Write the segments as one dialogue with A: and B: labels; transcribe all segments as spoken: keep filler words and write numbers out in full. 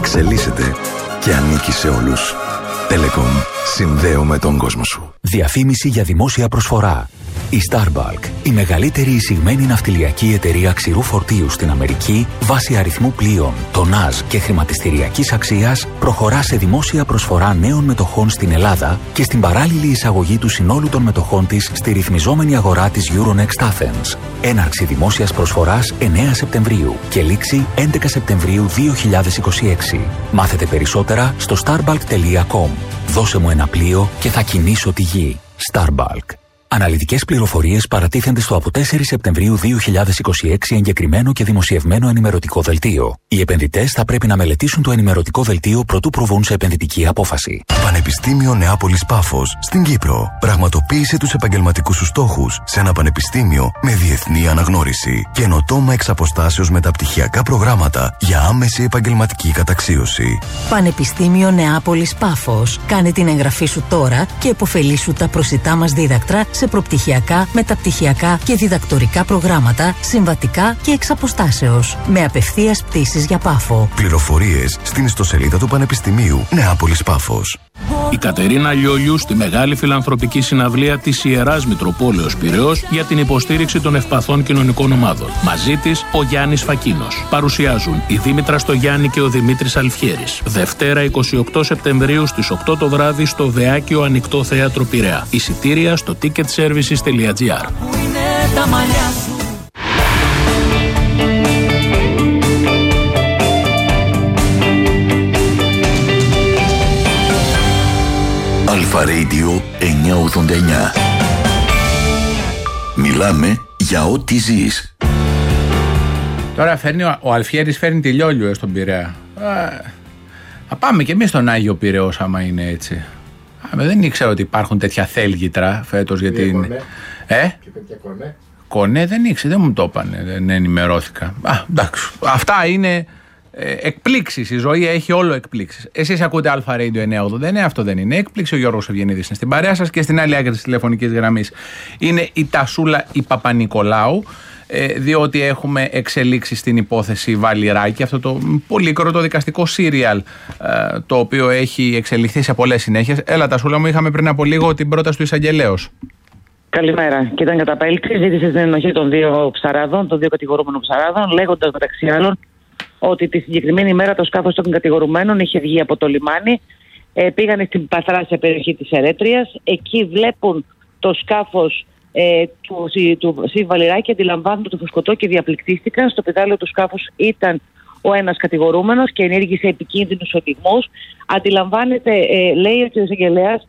A: εξελίσσεται και ανήκει σε όλους. Telecom. Συνδέομαι τον κόσμο σου.
B: Διαφήμιση για δημόσια προσφορά. Η Starbulk, η μεγαλύτερη εισηγμένη ναυτιλιακή εταιρεία ξηρού φορτίου στην Αμερική, βάσει αριθμού πλοίων, τονάζ και χρηματιστηριακής αξίας, προχωρά σε δημόσια προσφορά νέων μετοχών στην Ελλάδα και στην παράλληλη εισαγωγή του συνόλου των μετοχών της στη ρυθμιζόμενη αγορά της Euronext Athens. Έναρξη δημόσιας προσφοράς εννέα Σεπτεμβρίου και λήξη έντεκα Σεπτεμβρίου δύο χιλιάδες είκοσι έξι. Μάθετε περισσότερα στο starbulk τελεία com. Δώσε μου ένα πλοίο και θα κινήσω τη γη. Starbulk. Αναλυτικές πληροφορίες παρατίθενται στο από τέσσερις Σεπτεμβρίου δύο χιλιάδες είκοσι έξι εγκεκριμένο και δημοσιευμένο ενημερωτικό δελτίο. Οι επενδυτές θα πρέπει να μελετήσουν το ενημερωτικό δελτίο προτού προβούν σε επενδυτική απόφαση.
A: Πανεπιστήμιο Νεάπολης Πάφος στην Κύπρο. Πραγματοποίησε τους επαγγελματικούς σου στόχους σε ένα πανεπιστήμιο με διεθνή αναγνώριση. Καινοτόμα εξ αποστάσεως μεταπτυχιακά προγράμματα για άμεση επαγγελματική καταξίωση.
C: Πανεπιστήμιο Νεάπολης Πάφος. Κάνε την εγγραφή σου τώρα και επωφελήσου τα προσιτά μας δίδακτρα σε προπτυχιακά, μεταπτυχιακά και διδακτορικά προγράμματα, συμβατικά και εξ αποστάσεως. Με απευθείας πτήσεις για Πάφο.
A: Πληροφορίες στην ιστοσελίδα του Πανεπιστημίου Νεάπολης Πάφος.
D: Η Κατερίνα Λιόλιου στη μεγάλη φιλανθρωπική συναυλία της Ιεράς Μητροπόλεως Πειραιώς για την υποστήριξη των ευπαθών κοινωνικών ομάδων. Μαζί της ο Γιάννης Φακίνος. Παρουσιάζουν η Δήμητρα Στογιάννη και ο Δημήτρης Αλφιέρης. Δευτέρα είκοσι οκτώ Σεπτεμβρίου στις οκτώ το βράδυ στο Δεάκιο Ανοιχτό Θέατρο Πειραιά. Εισιτήρια στο ticket services τελεία gr.
E: Αλφα Radio εννιακόσια ογδόντα εννιά. Μιλάμε για ό,τι ζεις.
F: Τώρα φέρνει ο, ο Αλφιέρης φέρνει τη Λιόλιου ε, στον Πειραιά. Θα πάμε κι εμείς στον Άγιο Πειραιώς άμα είναι έτσι. Α, δεν ήξερα ότι υπάρχουν τέτοια θέλγητρα φέτος για την...
G: Κονέ.
F: Ε?
G: Και τέτοια κονέ.
F: Κονέ δεν ήξερα, δεν μου το είπανε, δεν ενημερώθηκα. Α, εντάξει. Αυτά είναι ε, εκπλήξεις. Η ζωή έχει όλο εκπλήξεις. Εσείς ακούτε Αλφα Radio εννιακόσια ογδόντα εννέα, αυτό δεν είναι έκπληξη. Ο Γιώργος Ευγενίδης είναι στην παρέα σας και στην άλλη άκρη της τηλεφωνικής γραμμής είναι η Τασούλα η Παπα-Νικολάου. Διότι έχουμε εξελίξει στην υπόθεση Βαλιράκη, αυτό το πολύκρο το δικαστικό σύριαλ το οποίο έχει εξελιχθεί σε πολλές συνέχειες. Έλα Τασούλα μου, είχαμε πριν από λίγο την πρόταση του εισαγγελέως.
H: Καλημέρα. Και ήταν καταπέλτη. Ζήτησε την ενοχή των δύο ψαράδων, των δύο κατηγορούμενων ψαράδων, λέγοντας μεταξύ άλλων ότι τη συγκεκριμένη μέρα το σκάφος των κατηγορουμένων είχε βγει από το λιμάνι, ε, πήγανε στην Παθράσια περιοχή της Ερέτριας, εκεί βλέπουν το σκάφος Ε, του, του Σι Βαλιράκη, αντιλαμβάνονται το φουσκωτό και διαπληκτίστηκαν. Στο πεδάλιο του σκάφους ήταν ο ένας κατηγορούμενος και ενήργησε επικίνδυνους οδηγμούς. Αντιλαμβάνεται, ε, λέει ο εισαγγελέας,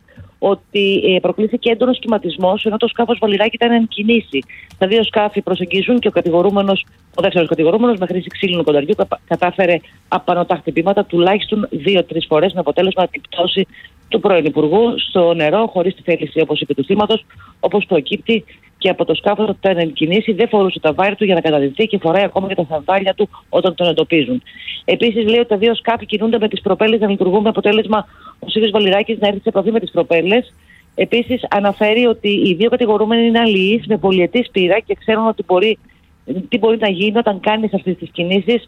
H: ότι ε, προκλήθηκε έντονος κυματισμός ενώ το σκάφος Βαλιράκη ήταν εν κινήσει. Τα δύο σκάφη προσεγγίζουν και ο κατηγορούμενος, ο δεύτερος κατηγορούμενος, με χρήση ξύλινου κονταριού κατάφερε απάνω τα χτυπήματα τουλάχιστον δύο-τρεις φορές, με αποτέλεσμα την πτώση του πρώην Υπουργού στο νερό, χωρίς τη θέληση, όπως είπε, του θύματος, όπως προκύπτει και από το σκάφος που ήταν εν κινήσει, δεν φορούσε τα βάρη του για να καταδειχθεί και φοράει ακόμα και τα σανδάλια του όταν τον εντοπίζουν. Επίσης, λέει ότι τα δύο σκάφη κινούνται με τις προπέλες να λειτουργούν, με αποτέλεσμα ο Σύριος Βαλιράκης να έρθει σε επαφή με τις προπέλες. Επίσης, αναφέρει ότι οι δύο κατηγορούμενοι είναι αλληλείς με πολυετή πείρα και ξέρουν ότι μπορεί, τι μπορεί να γίνει όταν κάνεις αυτές τις κινήσεις,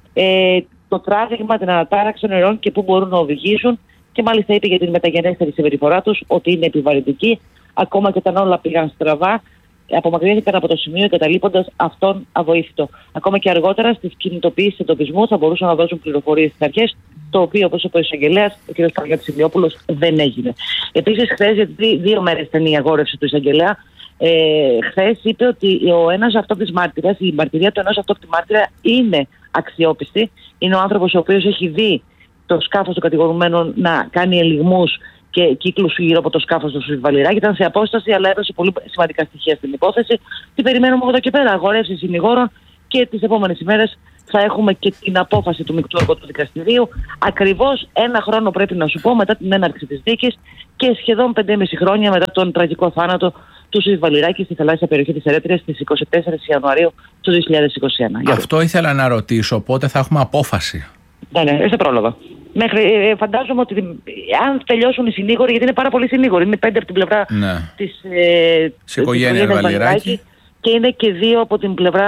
H: ε, το τράβηγμα, την ανατάραξη των νερών και πού μπορούν να οδηγήσουν. Και μάλιστα είπε για την μεταγενέστερη συμπεριφορά τους ότι είναι επιβαρυντική, ακόμα και όταν όλα πήγαν στραβά, απομακρύνθηκαν από το σημείο εγκαταλείποντας αυτόν αβοήθητο. Ακόμα και αργότερα στις κινητοποιήσεις εντοπισμού θα μπορούσαν να δώσουν πληροφορίες στις αρχές, το οποίο, όπως είπε ο εισαγγελέας, ο κ. Παναγιώτης Ηλιόπουλος, δεν έγινε. Επίσης, χθες, γιατί δύο μέρες ήταν η αγόρευση του εισαγγελέα, ε, χθες είπε ότι ο ένας αυτόπτης μάρτυρας, η μαρτυρία του ενός αυτόπτη μάρτυρα είναι αξιόπιστη. Είναι ο άνθρωπος ο οποίος έχει δει το σκάφος των κατηγορουμένων να κάνει ελιγμούς και κύκλους γύρω από το σκάφος του Βαλιράκη. Ήταν σε απόσταση, αλλά έδωσε πολύ σημαντικά στοιχεία στην υπόθεση. Τι περιμένουμε από εδώ και πέρα? Αγορεύσεις συνηγόρων και τις επόμενες ημέρες θα έχουμε και την απόφαση του Μεικτού Αργότου Δικαστηρίου. Ακριβώς ένα χρόνο, πρέπει να σου πω, μετά την έναρξη της δίκης και σχεδόν πεντέμισι χρόνια μετά τον τραγικό θάνατο του Σι Βαλιράκη στη θαλάσσια περιοχή της Ερέτριας στις είκοσι τέσσερις Ιανουαρίου του δύο χιλιάδες είκοσι ένα.
F: Αυτό ήθελα να ρωτήσω, πότε θα έχουμε απόφαση?
H: Ναι, ναι, είστε πρόλογα. Μέχρι, ε, φαντάζομαι ότι αν τελειώσουν οι συνήγοροι, γιατί είναι πάρα πολλοί συνήγοροι, είναι πέντε από την πλευρά
F: ναι.
H: της ε,
F: οικογένειας Βαλιράκη
H: και είναι και δύο από την πλευρά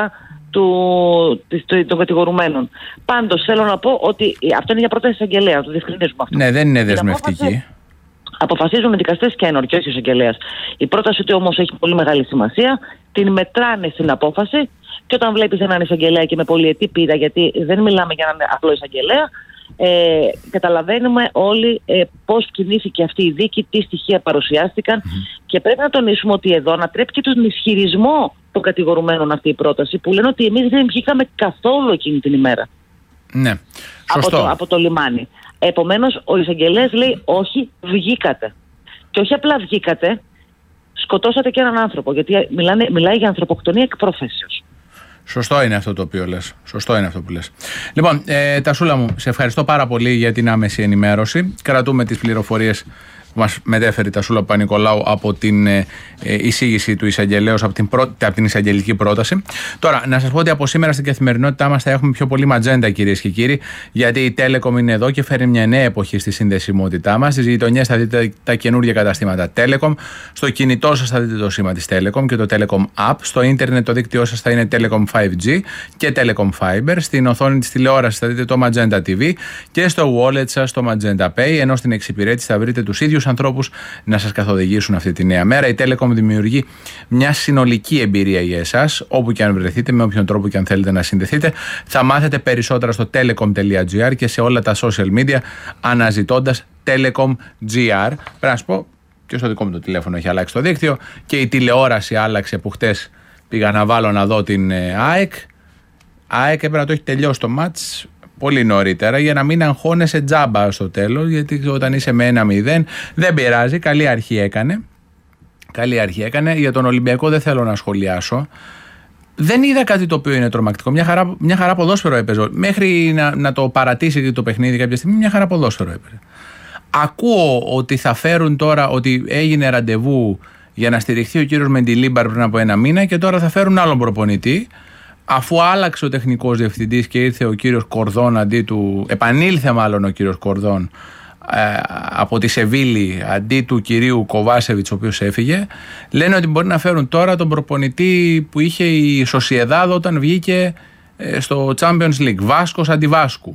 H: του, των κατηγορουμένων. Πάντως θέλω να πω ότι αυτό είναι για πρόταση εισαγγελέα, το διευκρινίζουμε αυτό.
F: Ναι, δεν είναι δεσμευτική.
H: Αποφασίζουν οι δικαστές και ένορκοι, όχι ο εισαγγελέας. Η πρόταση του όμως έχει πολύ μεγάλη σημασία, την μετράνε στην απόφαση και όταν βλέπεις έναν εισαγγελέα και με πολυετή πείρα, γιατί δεν μιλάμε για έναν απλό εισαγγελέα, ε, καταλαβαίνουμε όλοι ε, πώς κινήθηκε αυτή η δίκη, τι στοιχεία παρουσιάστηκαν mm-hmm. και πρέπει να τονίσουμε ότι εδώ ανατρέπει και τον ισχυρισμό των κατηγορουμένων αυτή η πρόταση που λένε ότι εμείς δεν βγήκαμε καθόλου εκείνη την ημέρα.
F: Ναι, σωστό.
H: Από το, από το λιμάνι. Επομένως, ο εισαγγελέας λέει όχι, βγήκατε. Και όχι απλά βγήκατε, σκοτώσατε και έναν άνθρωπο. Γιατί μιλάνε, μιλάει για ανθρωποκτονία εκ προφέσεως.
F: Σωστό είναι αυτό το οποίο λες. Σωστό είναι αυτό που λες. Λοιπόν, ε, Τασούλα μου, σε ευχαριστώ πάρα πολύ για την άμεση ενημέρωση. Κρατούμε τις πληροφορίες που μας μετέφερε η Τασούλα Παπα-Νικολάου από την ε, εισήγηση του εισαγγελέου, από την, πρω... από την εισαγγελική πρόταση. Τώρα, να σας πω ότι από σήμερα στην καθημερινότητά μας θα έχουμε πιο πολύ ματζέντα, κυρίες και κύριοι, γιατί η Telecom είναι εδώ και φέρνει μια νέα εποχή στη συνδεσιμότητά μας. Στις γειτονιές θα δείτε τα καινούργια καταστήματα Telecom. Στο κινητό σας θα δείτε το σήμα της Telecom και το Telecom App. Στο ίντερνετ το δίκτυό σας θα είναι Telecom φάιβ τζι και Telecom Fiber. Στην οθόνη της τηλεόρασης θα δείτε το Magenta τι βι και στο wallet σας το Magenta Pay, ενώ στην εξυπηρέτηση θα βρείτε τους ίδιους ανθρώπους να σας καθοδηγήσουν αυτή τη νέα μέρα. Η Telecom δημιουργεί μια συνολική εμπειρία για εσάς, όπου και αν βρεθείτε, με όποιον τρόπο και αν θέλετε να συνδεθείτε. Θα μάθετε περισσότερα στο telecom τελεία gr και σε όλα τα social media αναζητώντας Telecom τζι αρ. Πρέπει να σου πω, και στο δικό μου το τηλέφωνο έχει αλλάξει το δίκτυο και η τηλεόραση άλλαξε, που χτες πήγα να βάλω να δω την ΑΕΚ. ΑΕΚ έπρεπε να το έχει τελειώσει το μάτς πολύ νωρίτερα για να μην αγχώνεσαι τζάμπα στο τέλος, γιατί όταν είσαι με ένα μηδέν δεν πειράζει, καλή αρχή έκανε. Καλή αρχή έκανε. Για τον Ολυμπιακό δεν θέλω να σχολιάσω. Δεν είδα κάτι το οποίο είναι τρομακτικό. Μια χαρά, μια χαρά ποδόσφαιρο έπαιζε. Μέχρι να, να το παρατήσει το παιχνίδι κάποια στιγμή, μια χαρά ποδόσφαιρο έπαιζε. Ακούω ότι θα φέρουν τώρα, ότι έγινε ραντεβού για να στηριχθεί ο κύριος Μεντιλίμπαρ πριν από ένα μήνα και τώρα θα φέρουν άλλον προπονητή. Αφού άλλαξε ο τεχνικός διευθυντής και ήρθε ο κύριος Κορδόν αντί του, επανήλθε μάλλον ο κύριος Κορδόν ε, από τη Σεβίλη αντί του κυρίου Κοβάσεβιτς, ο οποίος έφυγε, λένε ότι μπορεί να φέρουν τώρα τον προπονητή που είχε η Σοσιεδάδο όταν βγήκε ε, στο Champions League, Βάσκος αντί Βάσκου.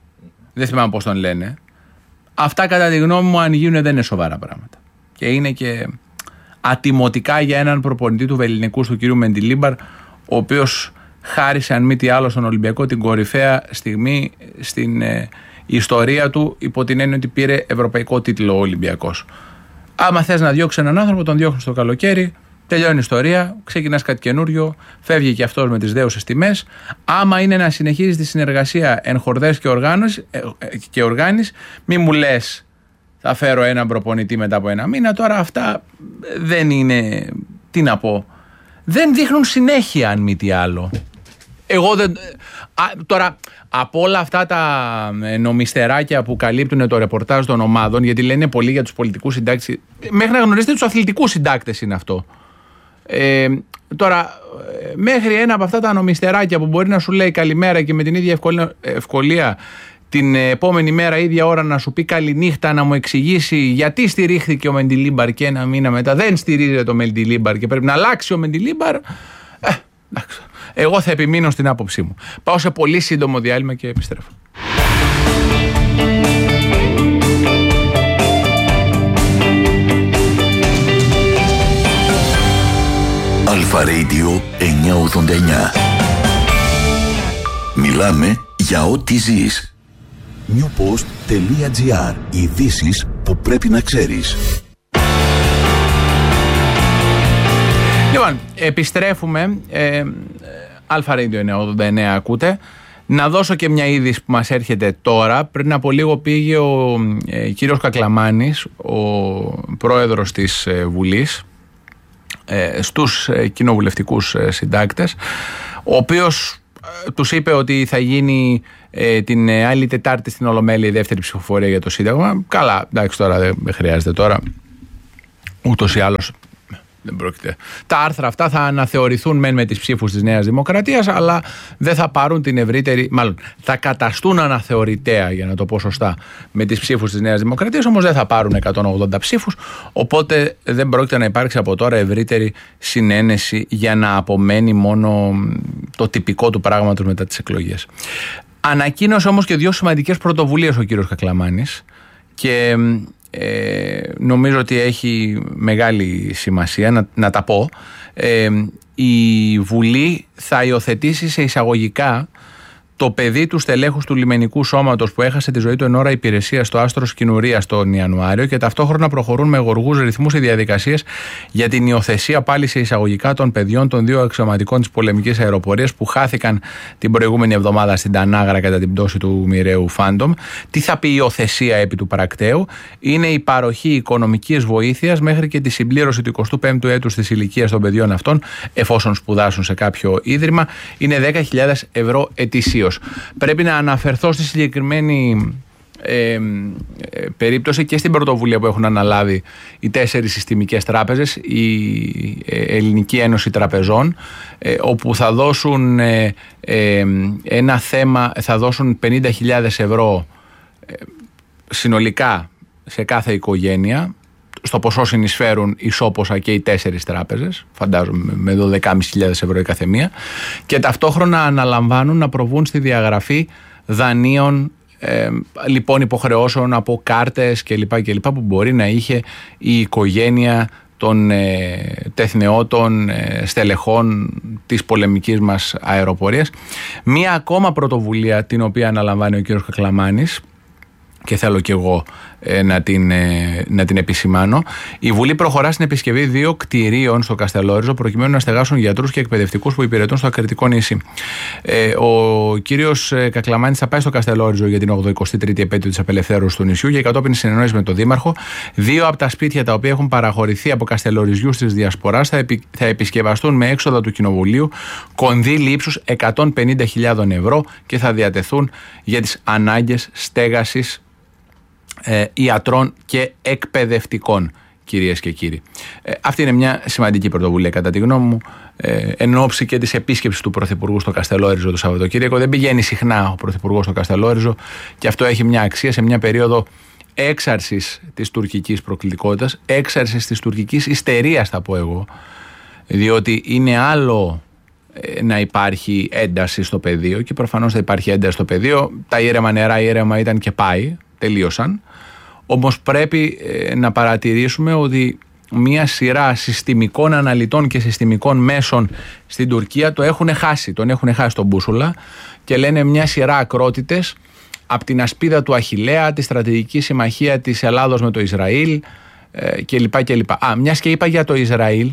F: Δεν θυμάμαι πώς τον λένε. Αυτά κατά τη γνώμη μου, αν γίνουν, δεν είναι σοβαρά πράγματα. Και είναι και ατιμωτικά για έναν προπονητή του Βελληνικού, του κυρίου Μεντιλίμπαρ, ο οποίος χάρισε, αν μη τι άλλο, στον Ολυμπιακό την κορυφαία στιγμή στην ε, ιστορία του, υπό την έννοια ότι πήρε ευρωπαϊκό τίτλο ο Ολυμπιακός. Άμα θες να διώξεις έναν άνθρωπο, τον διώχνεις το καλοκαίρι, τελειώνει η ιστορία, ξεκινάς κάτι καινούριο, φεύγει και αυτός με τις δέουσες τιμές. Άμα είναι να συνεχίζεις τη συνεργασία εν χορδές και, οργάνωση, ε, και οργάνεις, μη μου λες θα φέρω έναν προπονητή μετά από ένα μήνα. Τώρα αυτά δεν είναι, τι να πω, δεν δείχνουν συνέχεια, αν μη τι άλλο. Εγώ δεν... Α, τώρα, από όλα αυτά τα νομιστεράκια που καλύπτουν το ρεπορτάζ των ομάδων, γιατί λένε πολύ για τους πολιτικούς συντάκτες, μέχρι να γνωρίζετε τους αθλητικούς συντάκτες είναι αυτό. Ε, τώρα, μέχρι ένα από αυτά τα νομιστεράκια που μπορεί να σου λέει καλημέρα και με την ίδια ευκολία, ευκολία την επόμενη μέρα, ίδια ώρα, να σου πει καληνύχτα, να μου εξηγήσει γιατί στηρίχθηκε ο Μεντιλίμπαρ και ένα μήνα μετά δεν στηρίζεται ο Μεντιλίμπαρ και πρέπει να αλλάξει ο Μεντιλίμπαρ. Ε, εντάξει. Εγώ θα επιμείνω στην άποψή μου. Πάω σε πολύ σύντομο διάλειμμα και επιστρέφω.
E: Αλφα Radio εννιακόσια ογδόντα εννιά. Μιλάμε για ό,τι ζεις.
A: newpost τελεία gr. Ειδήσεις που πρέπει να ξέρεις.
F: Λοιπόν, επιστρέφουμε. Ε, Αλφα Radio εννιακόσια ογδόντα εννιά ακούτε. Να δώσω και μια είδηση που μας έρχεται τώρα. Πριν από λίγο πήγε ο ε, κύριος Κακλαμάνης, ο πρόεδρος της ε, Βουλής, ε, στους ε, κοινοβουλευτικούς ε, συντάκτες, ο οποίος ε, τους είπε ότι θα γίνει ε, την ε, άλλη Τετάρτη στην Ολομέλεια η δεύτερη ψηφοφορία για το Σύνταγμα. Καλά, εντάξει, τώρα δεν χρειάζεται τώρα. Ούτως ή άλλως Δεν πρόκειται. Τα άρθρα αυτά θα αναθεωρηθούν μεν με τις ψήφους της Νέας Δημοκρατίας, αλλά δεν θα πάρουν την ευρύτερη. Μάλλον θα καταστούν αναθεωρητέα, για να το πω σωστά, με τις ψήφους της Νέας Δημοκρατίας, όμως δεν θα πάρουν εκατόν ογδόντα ψήφους. Οπότε δεν πρόκειται να υπάρξει από τώρα ευρύτερη συνένεση για να απομένει μόνο το τυπικό του πράγματος μετά τις εκλογές. Ανακοίνωσε όμως και δύο σημαντικές πρωτοβουλίες ο κύριος Κακλαμάνης και ε, νομίζω ότι έχει μεγάλη σημασία να, να τα πω. Ε, η Βουλή θα υιοθετήσει σε εισαγωγικά το παιδί του στελέχους του λιμενικού σώματος που έχασε τη ζωή του εν ώρα υπηρεσίας στο Άστρος Κινουρίας τον Ιανουάριο και ταυτόχρονα προχωρούν με γοργούς ρυθμούς οι διαδικασίες για την υιοθεσία πάλι σε εισαγωγικά των παιδιών των δύο αξιωματικών της πολεμικής αεροπορίας που χάθηκαν την προηγούμενη εβδομάδα στην Τανάγρα κατά την πτώση του μοιραίου Φάντομ. Τι θα πει η υιοθεσία επί του πρακτέου? Είναι η παροχή οικονομικής βοήθειας μέχρι και τη συμπλήρωση του εικοστού πέμπτου έτους της ηλικίας των παιδιών αυτών, εφόσον σπουδάσουν σε κάποιο ίδρυμα. Είναι δέκα χιλιάδες ευρώ ετησίως. Πρέπει να αναφερθώ στη συγκεκριμένη ε, ε, περίπτωση και στην πρωτοβουλία που έχουν αναλάβει οι τέσσερις συστημικές τράπεζες, η ε, Ελληνική Ένωση Τραπεζών, ε, όπου θα δώσουν ε, ε, ένα θέμα, θα δώσουν πενήντα χιλιάδες ευρώ ε, συνολικά σε κάθε οικογένεια. Στο ποσό συνεισφέρουν ισόποσα και οι τέσσερις τράπεζες, φαντάζομαι με δώδεκα χιλιάδες πεντακόσια ευρώ η καθεμία, και ταυτόχρονα αναλαμβάνουν να προβούν στη διαγραφή δανείων, ε, λοιπόν υποχρεώσεων από κάρτες κλπ. κλπ. Που μπορεί να είχε η οικογένεια των ε, τεθνεώτων ε, στελεχών της πολεμικής μας αεροπορίας. Μία ακόμα πρωτοβουλία την οποία αναλαμβάνει ο κύριος Κακλαμάνης και θέλω και εγώ ε, να, την, ε, να την επισημάνω. Η Βουλή προχωρά στην επισκευή δύο κτηρίων στο Καστελόριζο προκειμένου να στεγάσουν γιατρούς και εκπαιδευτικούς που υπηρετούν στο Ακριτικό νησί. Ε, ο κύριος Κακλαμάνης θα πάει στο Καστελόριζο για την ογδοηκοστή τρίτη επέτειο της απελευθέρωσης του νησιού και κατόπιν συνεννόηση με τον Δήμαρχο. Δύο από τα σπίτια τα οποία έχουν παραχωρηθεί από Καστελοριζιούς της Διασποράς θα, επι, θα επισκευαστούν με έξοδα του Κοινοβουλίου, κονδύλι ύψους εκατόν πενήντα χιλιάδες ευρώ και θα διατεθούν για τις ανάγκες στέγασης Ε, ιατρών και εκπαιδευτικών, κυρίες και κύριοι. Ε, αυτή είναι μια σημαντική πρωτοβουλία κατά τη γνώμη μου, ε, εν ώψη και της επίσκεψης του Πρωθυπουργού στο Καστελόριζο το Σαββατοκύριακο. Δεν πηγαίνει συχνά ο Πρωθυπουργός στο Καστελόριζο και αυτό έχει μια αξία σε μια περίοδο έξαρσης της τουρκικής προκλητικότητας, έξαρσης της τουρκικής ιστερίας, θα πω εγώ, διότι είναι άλλο να υπάρχει ένταση στο πεδίο και προφανώς θα υπάρχει ένταση στο πεδίο. Τα ήρεμα νερά, ήρεμα ήταν και πάει, τελείωσαν. Όμως πρέπει ε, να παρατηρήσουμε ότι μια σειρά συστημικών αναλυτών και συστημικών μέσων στην Τουρκία το έχουν χάσει, τον έχουν χάσει τον μπούσουλα και λένε μια σειρά ακρότητες από την ασπίδα του Αχιλλέα, τη στρατηγική συμμαχία της Ελλάδος με το Ισραήλ ε, κλπ. κλπ. Α, μιας και είπα για το Ισραήλ,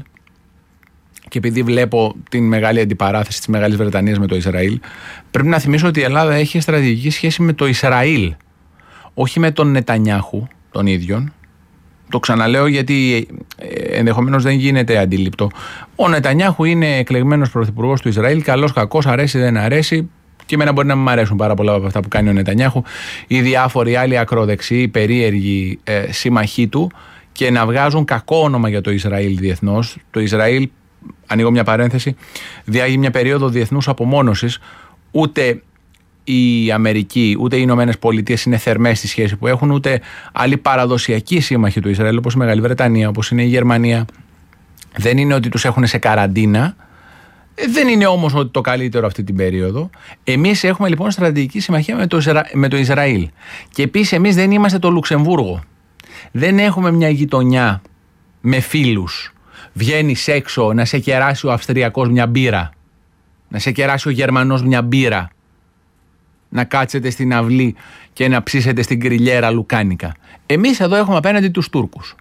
F: και επειδή βλέπω την μεγάλη αντιπαράθεση της Μεγάλης Βρετανίας με το Ισραήλ, πρέπει να θυμίσω ότι η Ελλάδα έχει στρατηγική σχέση με το Ισραήλ, όχι με τον Νετανιάχου τον ίδιον. Το ξαναλέω γιατί ενδεχομένως δεν γίνεται αντίληπτο. Ο Νετανιάχου είναι εκλεγμένος πρωθυπουργός του Ισραήλ, καλός κακός, αρέσει δεν αρέσει. Και εμένα μπορεί να μην αρέσουν πάρα πολλά από αυτά που κάνει ο Νετανιάχου ή διάφοροι άλλοι ακροδεξιοί, περίεργοι ε, σύμμαχοί του, και να βγάζουν κακό όνομα για το Ισραήλ διεθνώς. Το Ισραήλ, ανοίγω μια παρένθεση, διάγει μια περίοδο διεθνούς απομόνωσης. Ούτε η Αμερική, ούτε οι Ηνωμένες Πολιτείες είναι θερμές στη σχέση που έχουν, ούτε άλλοι παραδοσιακοί σύμμαχοι του Ισραήλ, όπως η Μεγάλη Βρετανία, όπως είναι η Γερμανία. Δεν είναι ότι τους έχουν σε καραντίνα. Δεν είναι όμως ότι το καλύτερο αυτή την περίοδο. Εμείς έχουμε λοιπόν στρατηγική συμμαχία με το, Ισρα... με το Ισραήλ. Και επίσης εμείς δεν είμαστε το Λουξεμβούργο. Δεν έχουμε μια γειτονιά με φίλους. Βγαίνεις έξω να σε κεράσει ο Αυστριακός μια μπύρα, να σε κεράσει ο Γερμανός μια μπύρα, να κάτσετε στην αυλή και να ψήσετε στην γκριλιέρα λουκάνικα. Εμείς εδώ έχουμε απέναντι τους Τούρκους.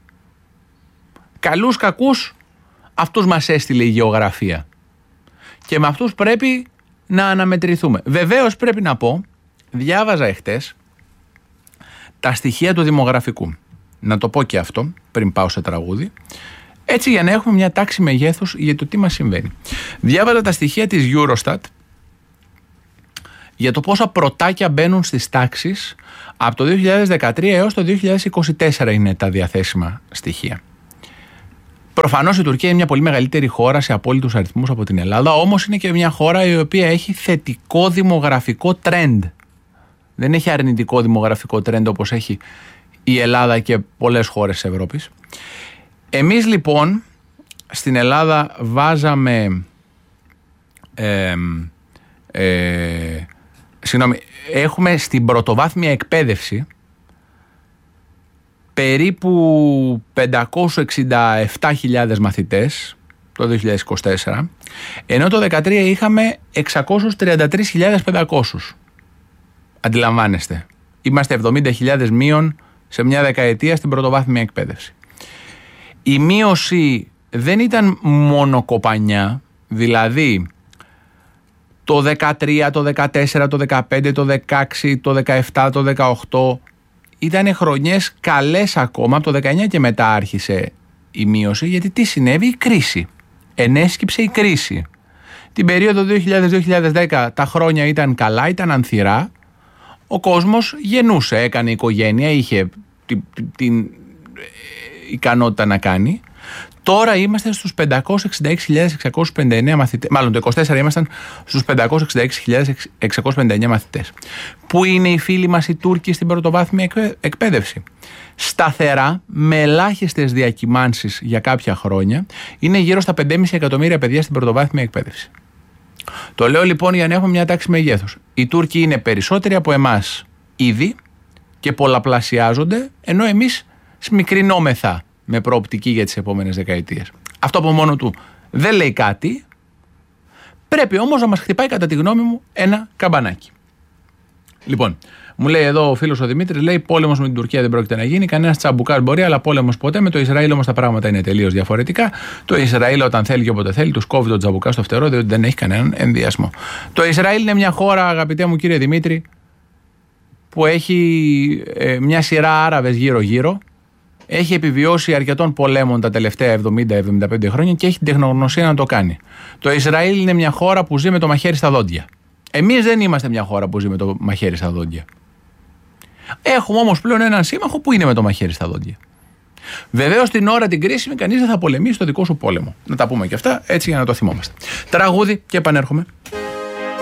F: Καλούς κακούς, αυτούς μας έστειλε η γεωγραφία. Και με αυτούς πρέπει να αναμετρηθούμε. Βεβαίως πρέπει να πω, διάβαζα εχθές τα στοιχεία του δημογραφικού. Να το πω και αυτό πριν πάω σε τραγούδι. Έτσι για να έχουμε μια τάξη μεγέθους για το τι μας συμβαίνει. Διάβαζα τα στοιχεία της Eurostat για το πόσα πρωτάκια μπαίνουν στις τάξεις από το δύο χιλιάδες δεκατρία έως το δύο χιλιάδες είκοσι τέσσερα, είναι τα διαθέσιμα στοιχεία. Προφανώς η Τουρκία είναι μια πολύ μεγαλύτερη χώρα σε απόλυτους αριθμούς από την Ελλάδα, όμως είναι και μια χώρα η οποία έχει θετικό δημογραφικό trend. Δεν έχει αρνητικό δημογραφικό trend όπως έχει η Ελλάδα και πολλές χώρες της Ευρώπης. Εμείς λοιπόν στην Ελλάδα βάζαμε ε, ε, συγγνώμη, έχουμε στην πρωτοβάθμια εκπαίδευση περίπου πεντακόσιες εξήντα επτά χιλιάδες μαθητές το δύο χιλιάδες είκοσι τέσσερα, ενώ το δύο χιλιάδες δεκατρία είχαμε εξακόσιες τριάντα τρεις χιλιάδες πεντακόσιους. Αντιλαμβάνεστε, είμαστε εβδομήντα χιλιάδες μείον σε μια δεκαετία στην πρωτοβάθμια εκπαίδευση. Η μείωση δεν ήταν μόνο κοπανιά, δηλαδή το δεκατρία, το δεκατέσσερα, το δεκαπέντε, το δεκαέξι, το δεκαεπτά, το δεκαοκτώ ήταν χρονιές καλές ακόμα, από το δεκαεννιά και μετά άρχισε η μείωση, γιατί τι συνέβη? Η κρίση. Ενέσκυψε η κρίση. Την περίοδο δύο χιλιάδες με δύο χιλιάδες δέκα τα χρόνια ήταν καλά, ήταν ανθυρά, ο κόσμος γεννούσε, έκανε οικογένεια, είχε την, την ικανότητα να κάνει. Τώρα είμαστε στους πεντακόσιες εξήντα έξι χιλιάδες εξακόσιους πενήντα εννέα μαθητές, μάλλον το είκοσι τέσσερα ήμασταν στους πεντακόσιες εξήντα έξι χιλιάδες εξακόσιους πενήντα εννέα μαθητές. Πού είναι οι φίλοι μας οι Τούρκοι στην πρωτοβάθμια εκπαίδευση? Σταθερά, με ελάχιστες διακυμάνσεις για κάποια χρόνια, είναι γύρω στα πέντε κόμμα πέντε εκατομμύρια παιδιά στην πρωτοβάθμια εκπαίδευση. Το λέω λοιπόν για να έχουμε μια τάξη μεγέθους. Οι Τούρκοι είναι περισσότεροι από εμάς ήδη και πολλαπλασιάζονται, ενώ εμείς σμικρινόμεθα με προοπτική για τις επόμενες δεκαετίες. Αυτό από μόνο του δεν λέει κάτι, πρέπει όμως να μας χτυπάει κατά τη γνώμη μου ένα καμπανάκι. Λοιπόν, μου λέει εδώ ο φίλος ο Δημήτρης, λέει πόλεμος με την Τουρκία δεν πρόκειται να γίνει, κανένας τσαμπουκάς μπορεί, αλλά πόλεμος ποτέ. Με το Ισραήλ όμως τα πράγματα είναι τελείως διαφορετικά. Το Ισραήλ όταν θέλει και όποτε θέλει, τους κόβει τον τσαμπουκά στο φτερό, διότι δεν έχει κανέναν ενδιασμό. Το Ισραήλ είναι μια χώρα, αγαπητέ μου κύριε Δημήτρη, που έχει ε, μια σειρά Άραβες γύρω-γύρω. Έχει επιβιώσει αρκετών πολέμων τα τελευταία εβδομήντα με εβδομήντα πέντε χρόνια και έχει την τεχνογνωσία να το κάνει. Το Ισραήλ είναι μια χώρα που ζει με το μαχαίρι στα δόντια. Εμείς δεν είμαστε μια χώρα που ζει με το μαχαίρι στα δόντια. Έχουμε όμως πλέον έναν σύμμαχο που είναι με το μαχαίρι στα δόντια. Βεβαίως την ώρα την κρίσιμη κανείς δεν θα πολεμήσει το δικό σου πόλεμο. Να τα πούμε και αυτά έτσι για να το θυμόμαστε. Τραγούδι και επανέρχομαι.